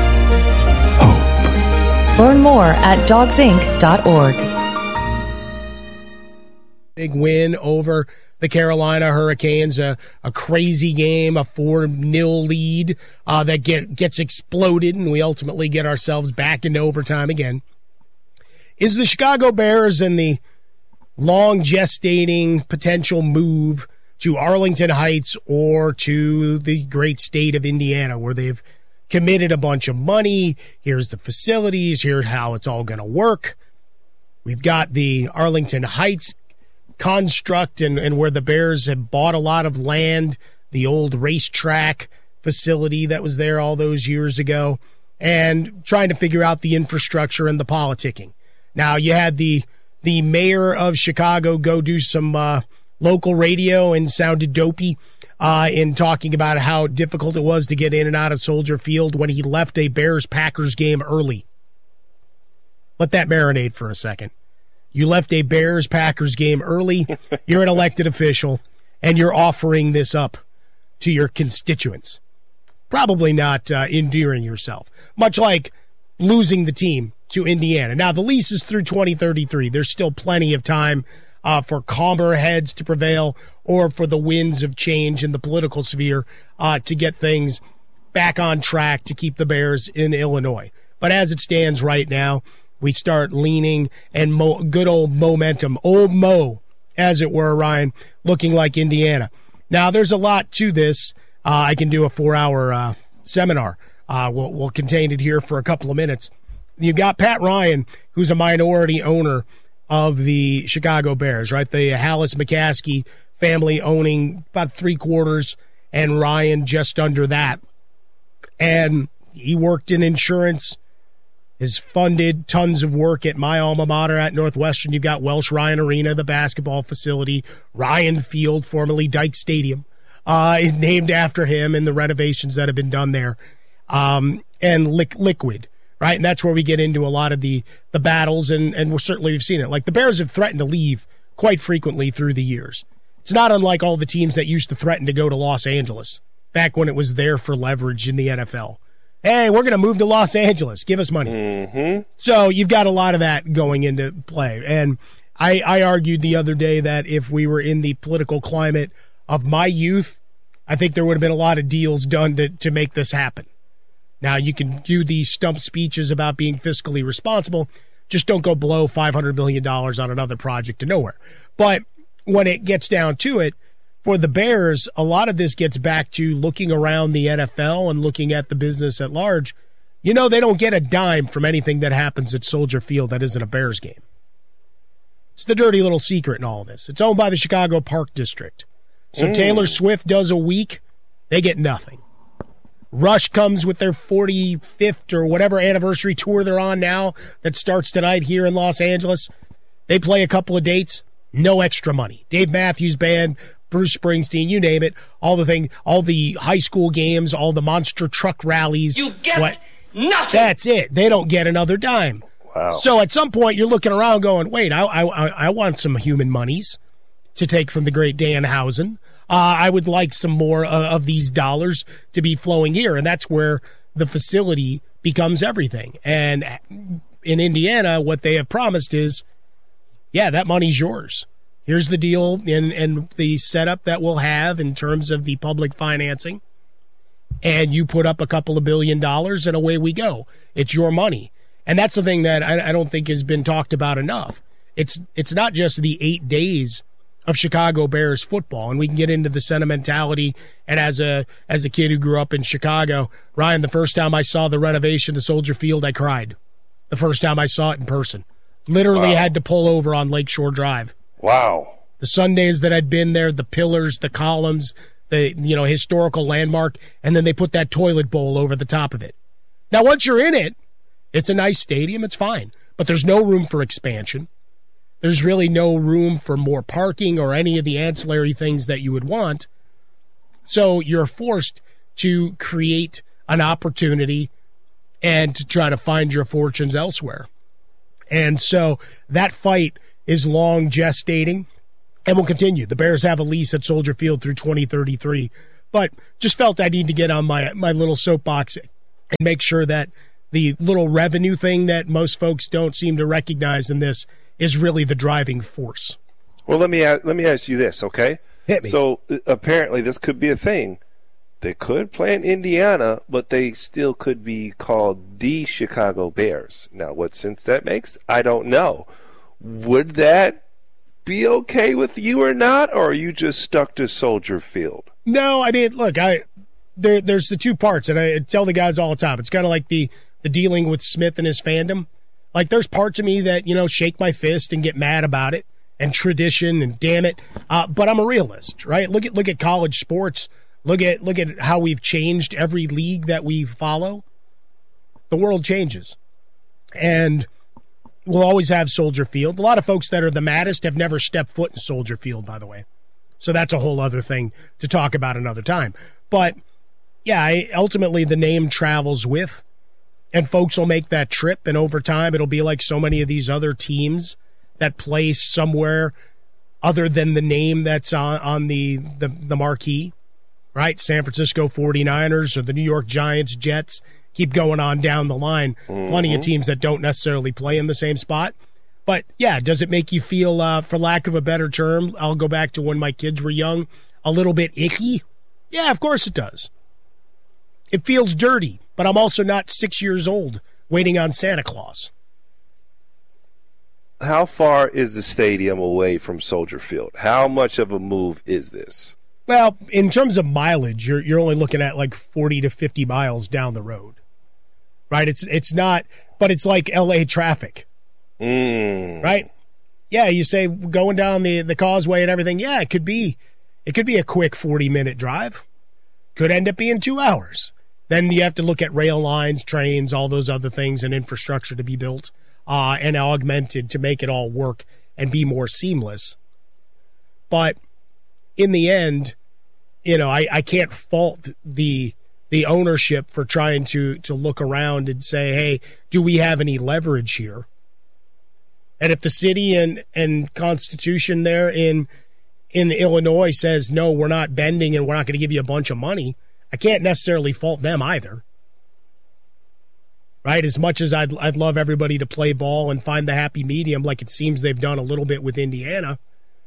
hope. Learn more at dogs inc dot org. Big win over the Carolina Hurricanes, a, a crazy game, a four nil lead uh, that get, gets exploded, and we ultimately get ourselves back into overtime again. Is the Chicago Bears and the long gestating potential move to Arlington Heights or to the great state of Indiana, where they've committed a bunch of money? Here's the facilities. Here's how it's all going to work. We've got the Arlington Heights construct and, and where the Bears have bought a lot of land, the old racetrack facility that was there all those years ago, and trying to figure out the infrastructure and the politicking. Now, you had the the mayor of Chicago go do some uh, local radio and sounded dopey uh, in talking about how difficult it was to get in and out of Soldier Field when he left a Bears-Packers game early. Let that marinate for a second. You left a Bears-Packers game early, you're an elected official, and you're offering this up to your constituents. Probably not uh, endearing yourself. Much like losing the team to Indiana. Now, the lease is through twenty thirty-three. There's still plenty of time uh, for calmer heads to prevail or for the winds of change in the political sphere uh, to get things back on track to keep the Bears in Illinois. But as it stands right now, we start leaning and mo- good old momentum, old Mo, as it were, Ryan, looking like Indiana. Now, there's a lot to this. Uh, I can do a four-hour uh, seminar. Uh, we'll, we'll contain it here for a couple of minutes. You've got Pat Ryan, who's a minority owner of the Chicago Bears, right? The Hallis McCaskey family owning about three-quarters, and Ryan just under that. And he worked in insurance, has funded tons of work at my alma mater at Northwestern. You've got Welsh Ryan Arena, the basketball facility, Ryan Field, formerly Dyke Stadium, uh, named after him, and the renovations that have been done there, um, and li- Liquid, right? And that's where we get into a lot of the the battles, and, and we're certainly we've seen it. Like, the Bears have threatened to leave quite frequently through the years. It's not unlike all the teams that used to threaten to go to Los Angeles back when it was there for leverage in the N F L. Hey, we're going to move to Los Angeles. Give us money. Mm-hmm. So you've got a lot of that going into play. And I, I argued the other day that if we were in the political climate of my youth, I think there would have been a lot of deals done to, to make this happen. Now, you can do these stump speeches about being fiscally responsible. Just don't go blow five hundred million dollars on another project to nowhere. But when it gets down to it, for the Bears, a lot of this gets back to looking around the N F L and looking at the business at large. You know, they don't get a dime from anything that happens at Soldier Field that isn't a Bears game. It's the dirty little secret in all this. It's owned by the Chicago Park District. So mm. Taylor Swift does a week, they get nothing. Rush comes with their forty-fifth or whatever anniversary tour they're on now that starts tonight here in Los Angeles. They play a couple of dates, no extra money. Dave Matthews Band, Bruce Springsteen, you name it, all the thing, all the high school games, all the monster truck rallies. You get what, nothing. That's it. They don't get another dime. Wow. So at some point you're looking around going, wait, I I, I want some human monies to take from the great Danhausen. Uh, I would like some more uh, of these dollars to be flowing here. And that's where the facility becomes everything. And in Indiana, what they have promised is, yeah, that money's yours. Here's the deal and, and the setup that we'll have in terms of the public financing. And you put up a couple of billion dollars and away we go. It's your money. And that's the thing that I, I don't think has been talked about enough. It's it's not just the eight days of Chicago Bears football, and we can get into the sentimentality. And as a as a kid who grew up in Chicago, Ryan, the first time I saw the renovation to Soldier Field, I cried. The first time I saw it in person. Literally wow. had to pull over on Lakeshore Drive. Wow. The Sundays that I'd been there, the pillars, the columns, the you know historical landmark, and then they put that toilet bowl over the top of it. Now, once you're in it, it's a nice stadium, it's fine. But there's no room for expansion. There's really no room for more parking or any of the ancillary things that you would want. So you're forced to create an opportunity and to try to find your fortunes elsewhere. And so that fight is long gestating and will continue. The Bears have a lease at Soldier Field through twenty thirty-three, but just felt I need to get on my, my little soapbox and make sure that the little revenue thing that most folks don't seem to recognize in this is really the driving force. Well, let me ask, let me ask you this, okay? Hit me. So uh, apparently this could be a thing. They could play in Indiana, but they still could be called the Chicago Bears. Now, what sense that makes, I don't know. Would that be okay with you or not, or are you just stuck to Soldier Field? No, I mean, look, I there there's the two parts, and I tell the guys all the time. It's kind of like the the dealing with Smith and his fandom. Like, there's parts of me that, you know, shake my fist and get mad about it, and tradition, and damn it. Uh, but I'm a realist, right? Look at look at college sports. Look at look at how we've changed every league that we follow. The world changes. And we'll always have Soldier Field. A lot of folks that are the maddest have never stepped foot in Soldier Field, by the way. So that's a whole other thing to talk about another time. But, yeah, I, ultimately the name travels with, and folks will make that trip, and over time it'll be like so many of these other teams that play somewhere other than the name that's on, on the, the, the marquee. Right, San Francisco forty-niners or the New York Giants, Jets, keep going on down the line. Mm-hmm. Plenty of teams that don't necessarily play in the same spot. But, yeah, does it make you feel, uh, for lack of a better term, I'll go back to when my kids were young, a little bit icky? Yeah, of course it does. It feels dirty, but I'm also not six years old waiting on Santa Claus. How far is the stadium away from Soldier Field? How much of a move is this? Well, in terms of mileage, you're you're only looking at like forty to fifty miles down the road, right? It's it's not, but it's like L A traffic, mm. right? Yeah, you say going down the, the causeway and everything. Yeah, it could be, it could be a quick forty minute drive. Could end up being two hours. Then you have to look at rail lines, trains, all those other things, and infrastructure to be built uh, and augmented to make it all work and be more seamless. But in the end, you know, I, I can't fault the the ownership for trying to to look around and say, hey, do we have any leverage here? And if the city and, and Constitution there in in Illinois says, no, we're not bending and we're not going to give you a bunch of money, I can't necessarily fault them either. Right? As much as I'd I'd love everybody to play ball and find the happy medium like it seems they've done a little bit with Indiana,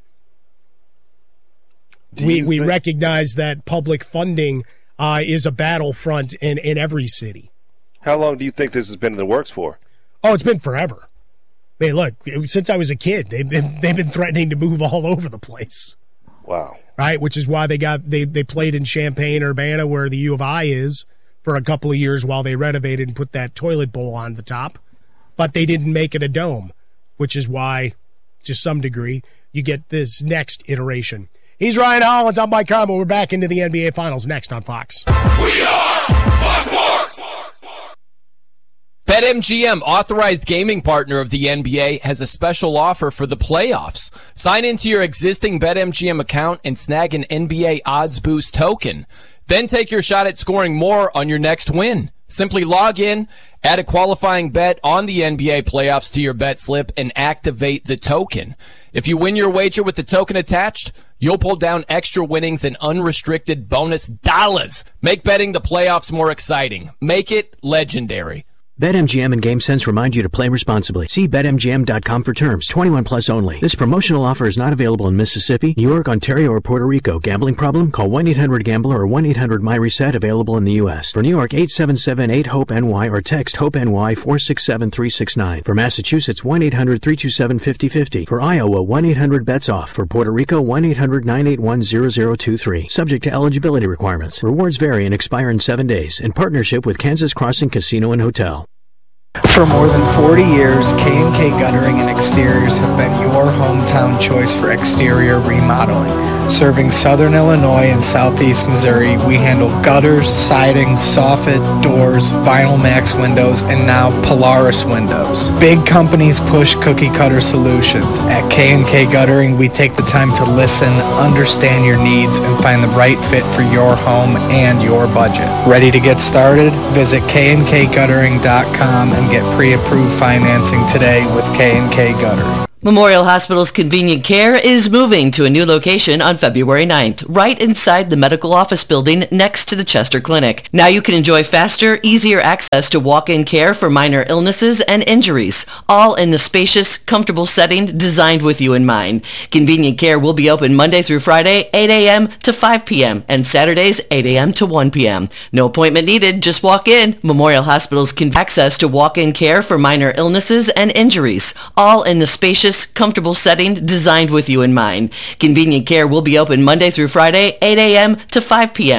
We we think- recognize that public funding uh, is a battlefront in, in every city. How long do you think this has been in the works for? Oh, it's been forever. I mean, look, since I was a kid, they've been, they've been threatening to move all over the place. Wow. Right, which is why they got they, they played in Champaign-Urbana, where the U of I is, for a couple of years while they renovated and put that toilet bowl on the top. But they didn't make it a dome, which is why, to some degree, you get this next iteration. He's Ryan Hollins. I'm Mike Carmel. We're back into the N B A Finals next on Fox. We are Fox Sports. BetMGM, authorized gaming partner of the N B A, has a special offer for the playoffs. Sign into your existing BetMGM account and snag an N B A Odds Boost token. Then take your shot at scoring more on your next win. Simply log in, add a qualifying bet on the N B A playoffs to your bet slip, and activate the token. If you win your wager with the token attached, you'll pull down extra winnings and unrestricted bonus dollars. Make betting the playoffs more exciting. Make it legendary. BetMGM and GameSense remind you to play responsibly. See Bet M G M dot com for terms. twenty-one plus only. This promotional offer is not available in Mississippi, New York, Ontario, or Puerto Rico. Gambling problem? Call one eight hundred gambler or one eight hundred my reset, available in the U S. For New York, eight seven seven eight hope N Y or text HOPE-NY four six seven three six nine. For Massachusetts, one eight hundred three two seven five zero five zero. For Iowa, one eight hundred bets off. For Puerto Rico, one eight hundred nine eight one zero zero two three. Subject to eligibility requirements. Rewards vary and expire in seven days. In partnership with Kansas Crossing Casino and Hotel. For more than forty years, K and K Guttering and Exteriors have been your hometown choice for exterior remodeling. Serving Southern Illinois and Southeast Missouri, we handle gutters, siding, soffit, doors, Vinyl Max windows, and now Polaris windows. Big companies push cookie cutter solutions. At K and K Guttering, we take the time to listen, understand your needs, and find the right fit for your home and your budget. Ready to get started? Visit K and K guttering dot com and get pre-approved financing today with K and K Guttering. Memorial Hospital's Convenient Care is moving to a new location on February ninth, right inside the medical office building next to the Chester Clinic. Now you can enjoy faster, easier access to walk-in care for minor illnesses and injuries, all in a spacious, comfortable setting designed with you in mind. Convenient Care will be open Monday through Friday, eight a.m. to five p.m., and Saturdays, eight a.m. to one p.m. No appointment needed, just walk in. Memorial Hospital's con- access to walk-in care for minor illnesses and injuries, all in a spacious, comfortable setting designed with you in mind. Convenient Care will be open Monday through Friday, eight a.m. to five p.m.